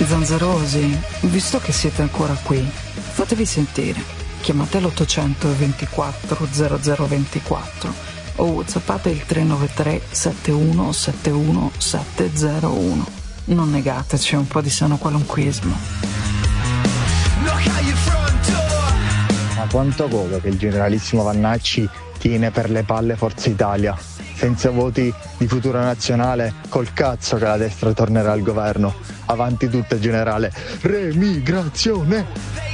Zanzerosi, visto che siete ancora qui, fatevi sentire. Chiamate l'800 24 0024 o whatsappate il 393 71 71 701. Non negateci un po' di sano qualunquismo. Ma quanto godo che il generalissimo Vannacci tiene per le palle Forza Italia. Senza voti di Futuro Nazionale, col cazzo che la destra tornerà al governo. Avanti tutta, generale. Remigrazione!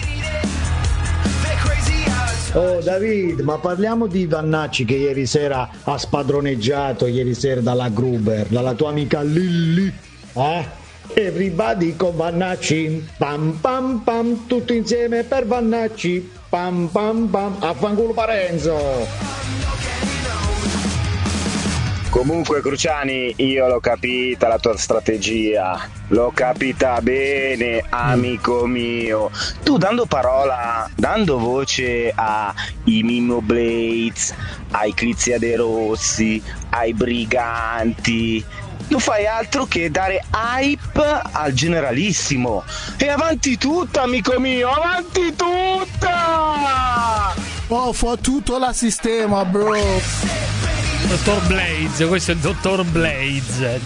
Oh David, ma parliamo di Vannacci che ieri sera ha spadroneggiato ieri sera dalla Gruber, dalla tua amica Lilli. Everybody con Vannacci, pam pam pam, tutti insieme per Vannacci, pam pam pam, affanculo Parenzo. Comunque Cruciani, io l'ho capita la tua strategia, l'ho capita bene, amico mio. Tu dando voce ai Mimmo Blades, ai Crizia De Rossi, ai Briganti, non fai altro che dare hype al generalissimo. E avanti tutta, amico mio, avanti tutta! Oh, fa tutto la sistema, bro. Dottor Blades, questo è il dottor Blades.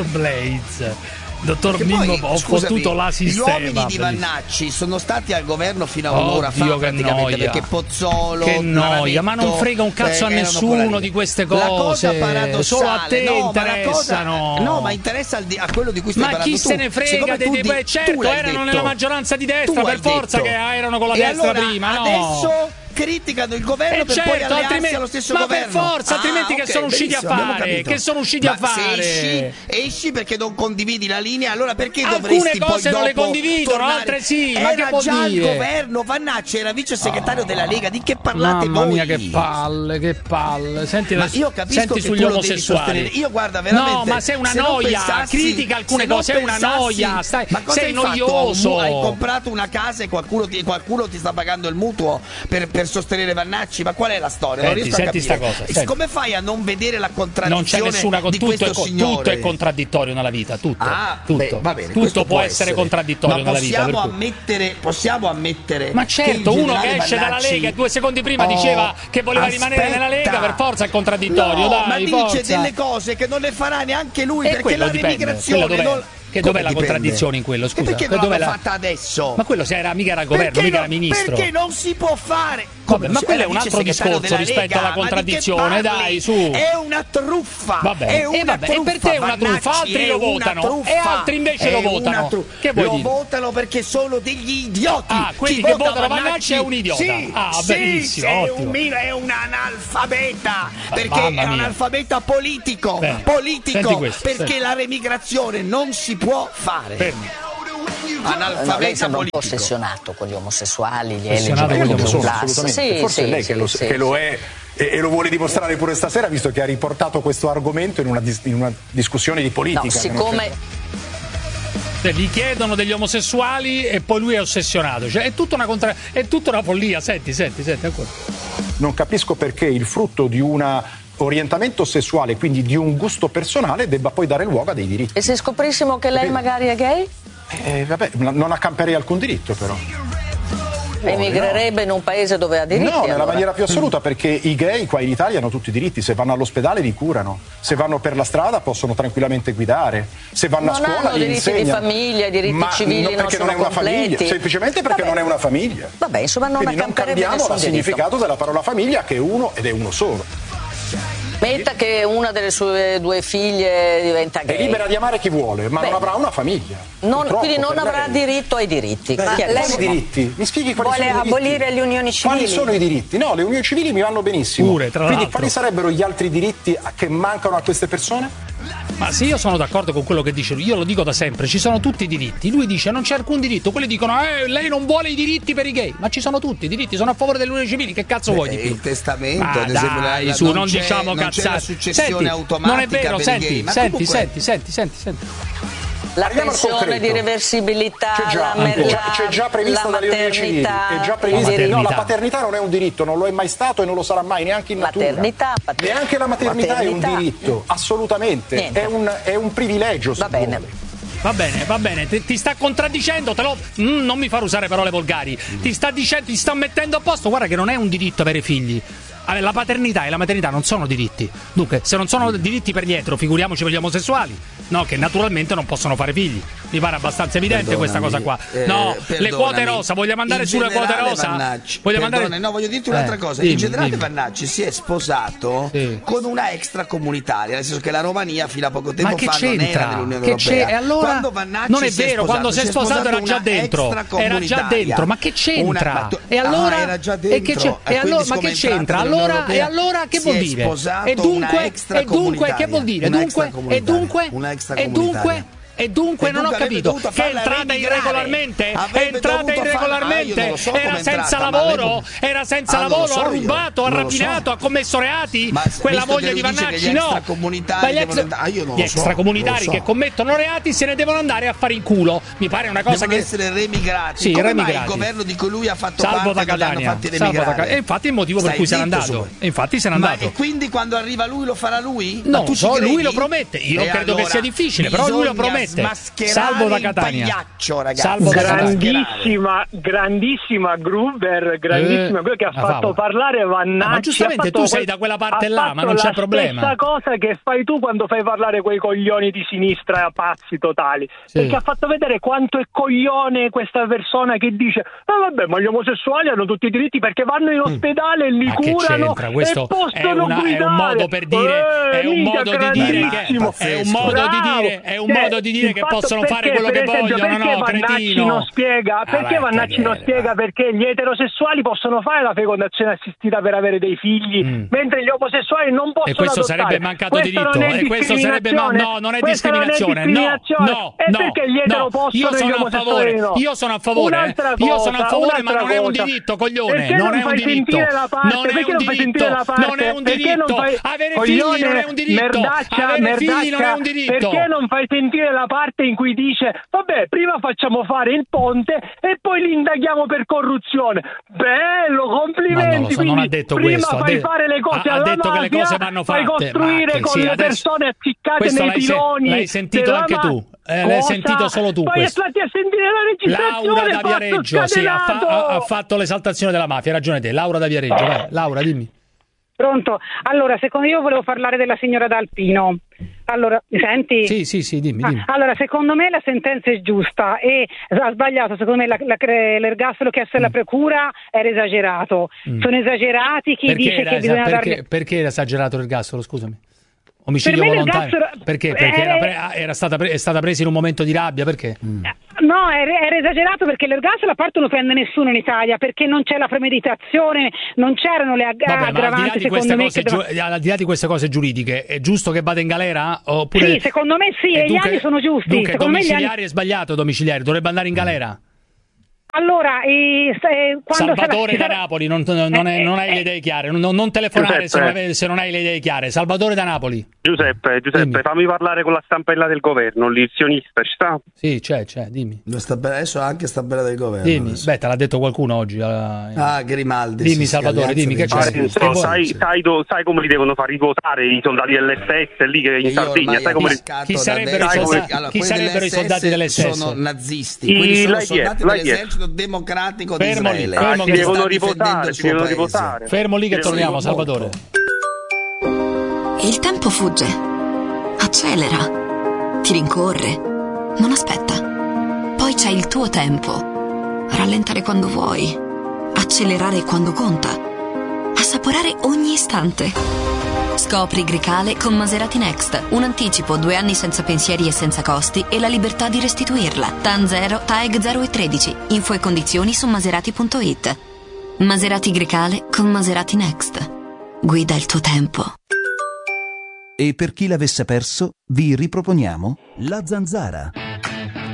Dottor Mimmo, ho fottuto la sistema. Gli uomini di Vannacci sono stati al governo fino a un'ora fa praticamente, perché Pozzolo, che noia, ma non frega un cazzo a nessuno di queste cose. La cosa paradossale, solo a te interessano. Ma interessa a quello di cui stai parlando tu. Ma chi se ne frega dei certo, erano nella maggioranza di destra, per forza che erano con la destra prima, no? Adesso criticano il governo per poi allearsi allo stesso governo. Ma per forza, altrimenti che sono usciti a fare? Che sono usciti a fare? Se esci perché non condividi la linea, allora perché alcune dovresti poi cose non le condividono, altre sì. Era ma che vuol già dire? Il governo, Vannacci era vice segretario della Lega, di che parlate Mamma voi? Mia, che palle. Senti, ma io capisco che sugli omosessuali. Io guarda veramente. No, ma sei una noia, critica alcune cose, è una noia, sei noioso. Hai comprato una casa e qualcuno ti sta pagando il mutuo per sostenere Vannacci. Ma qual è la storia? Non riesco a capire. Sta cosa, come fai a non vedere la contraddizione? Non c'è nessuna di questo signore? Tutto è contraddittorio nella vita, tutto. Va bene, tutto può essere contraddittorio nella vita. Possiamo ammettere. Ma certo, uno che esce dalla Lega e 2 secondi prima diceva che voleva rimanere nella Lega, per forza è contraddittorio, dai, ma dice forza. Delle cose che non le farà neanche lui, perché la remigrazione dov'è la contraddizione in quello, scusa? E perché non l'ha fatta adesso? Ma quello mica era governo, mica era ministro. Perché non si può fare? Vabbè, ma quello è un altro discorso rispetto alla contraddizione, dai, su. È una truffa. Vabbè. È una truffa. E per te è una truffa, altri lo votano e altri invece lo votano. Che vuoi dire? Lo votano perché sono degli idioti. Quelli che votano Vannacci è un idiota. Sì, benissimo, ottimo. È un analfabeta, perché è un analfabeta politico. Perché la remigrazione non si può fare. Lei sembra un po' ossessionato con gli omosessuali, gli LGBT+. Assolutamente. Forse è lei che lo è e lo vuole dimostrare pure stasera, visto che ha riportato questo argomento in una discussione di politica. No, siccome gli chiedono degli omosessuali e poi lui è ossessionato, cioè è tutta una follia. Senti ancora. Non capisco perché il frutto di un orientamento sessuale, quindi di un gusto personale, debba poi dare luogo a dei diritti. E se scoprissimo che lei magari è gay? Non accamperei alcun diritto, però. Emigrerebbe in un paese dove ha diritti? No, nella maniera più assoluta, perché i gay qua in Italia hanno tutti i diritti. Se vanno all'ospedale li curano, se vanno per la strada possono tranquillamente guidare, se vanno a scuola li insegnano. Non hanno diritti di famiglia, diritti civili perché non è una famiglia, semplicemente perché non è una famiglia. Vabbè, insomma, quindi non cambiamo il significato della parola famiglia, che è uno ed è uno solo. Metta che una delle sue 2 figlie diventa gay. È libera di amare chi vuole, ma non avrà una famiglia. Quindi non avrà diritto ai diritti. Quali diritti? Mi spieghi quali sono i diritti? Vuole abolire le unioni civili? Quali sono i diritti? No, le unioni civili mi vanno benissimo. Pure, tra Quindi l'altro. quali sarebbero gli altri diritti che mancano a queste persone? Ma sì, io sono d'accordo con quello che dice lui, io lo dico da sempre, ci sono tutti i diritti. Lui dice non c'è alcun diritto, quelli dicono lei non vuole i diritti per i gay, ma ci sono tutti i diritti, sono a favore delle unioni civili, che cazzo vuoi di più? Il testamento, ad esempio, dai, non diciamo cazzate. Senti, non è vero, senti. La pensione di reversibilità, c'è già prevista dalle unioni civili. È già prevista. No, la paternità non è un diritto, non lo è mai stato e non lo sarà mai, neanche in natura. Neanche la maternità è un diritto, assolutamente. È un privilegio. Va bene. va bene, ti sta contraddicendo, non mi far usare parole volgari, ti sta dicendo, ti sta mettendo a posto, guarda che non è un diritto avere figli. La paternità e la maternità non sono diritti. Dunque, se non sono diritti per gli etero, figuriamoci per gli omosessuali, no, che naturalmente non possono fare figli. Mi pare abbastanza evidente questa cosa qua. No, le quote rosa, vogliamo andare sulle quote rosa? No, voglio dirti un'altra cosa. In generale Vannacci si è sposato con una extracomunitaria, nel senso che la Romania fino a poco tempo fa non era nell'Unione Europea. E allora non è vero, quando si è sposato era già dentro. Era già dentro, ma che c'entra? E allora era già dentro. E allora ma che c'entra? E allora che vuol dire? E dunque che vuol dire? E dunque non ho capito, che è entrata irregolarmente? Era senza lavoro, ha rubato, ha rapinato, ha commesso reati? Quella moglie di Vannacci no. Gli extracomunitari che commettono reati se ne devono andare a fare in culo. Mi pare una cosa devono essere remigrati. Sì, come mai il governo di cui lui ha fatto Salvo parte non l'hanno fatti remigrare? E infatti il motivo per cui se n'è andato. E quindi quando arriva lui lo farà lui? No, lui lo promette. Io credo che sia difficile, però lui lo promette. Salvo da Catania. Pagliaccio, ragazzi. Grandissima Gruber, che ha fatto parlare Vannacci. Ma giustamente tu sei da quella parte là, ma non c'è problema. La stessa cosa che fai tu quando fai parlare quei coglioni di sinistra pazzi totali. Perché ha fatto vedere quanto è coglione questa persona che dice vabbè, ma gli omosessuali hanno tutti i diritti perché vanno in ospedale e li curano e possono guidare. È un modo per dire, è un modo di dire che possono fare quello che vogliono, no, cretino. Perché Vannacci non spiega perché gli eterosessuali possono fare la fecondazione assistita per avere dei figli, mentre gli omosessuali non possono. E questo adottare. Sarebbe mancato diritto. E questo sarebbe non è discriminazione. No. E perché gli etero possono e gli omosessuali no? Io sono a favore, ma non è un diritto, coglione. Non è un diritto. Non è un diritto. Avere figli non è un diritto. Avere figli non è un diritto. Perché non fai sentire la parte in cui dice vabbè, prima facciamo fare il ponte e poi li indaghiamo per corruzione? Bello, complimenti. Non ha detto prima questo, fai fare le cose alla detto mafia, che le cose vanno fatte, fai costruire con le persone appiccate nei piloni. L'hai sentito anche tu? L'hai sentito solo tu? Poi stati a sentire la registrazione. Laura da Viareggio ha fatto l'esaltazione della mafia, hai ragione te. Laura da Viareggio, vai. Laura, dimmi. Pronto? Allora, secondo io volevo parlare della signora D'Alpino. Allora, mi senti? Sì, dimmi. Allora, secondo me la sentenza è giusta e ha sbagliato, secondo me l'ergastolo che ha la procura era esagerato. Sono esagerati chi dice che bisogna dargli... Perché era esagerato l'ergastolo, scusami? Omicidio volontario? Perché? Perché è stata presa in un momento di rabbia, perché? No, era esagerato perché l'ergastolo a parte non prende nessuno in Italia, perché non c'è la premeditazione, non c'erano le aggravanti, secondo me. Al di là di queste cose giuridiche, è giusto che vada in galera? Oppure... Sì, secondo me sì, e gli anni sono giusti. Dunque, domiciliari è sbagliato, dovrebbe andare in galera. Allora, quando Salvatore da Napoli, non hai le idee chiare, non telefonare se non hai le idee chiare. Salvatore da Napoli. Giuseppe, fammi parlare con la stampella del governo, l'izionista, ci sta? Sì, c'è, dimmi. Adesso anche stampella del governo. Dimmi, te l'ha detto qualcuno oggi. Grimaldi. Dimmi, Salvatore, dimmi che c'è. Sai come li devono far votare i soldati dell'SS lì che in Sardegna? Sai come chi sarebbero i soldati dell'SS? Sono nazisti, quindi sono soldati dell'esercito democratico di Israele. Si devono riposare. Fermo lì che torniamo, Salvatore. Il tempo fugge, accelera, ti rincorre, non aspetta. Poi c'è il tuo tempo. Rallentare quando vuoi, accelerare quando conta, assaporare ogni istante. Scopri Grecale con Maserati Next. Un anticipo, 2 anni senza pensieri e senza costi e la libertà di restituirla. TAN 0, TAEG 0 e 13. Info e condizioni su maserati.it. Maserati Grecale con Maserati Next. Guida il tuo tempo. E per chi l'avesse perso, vi riproponiamo La Zanzara.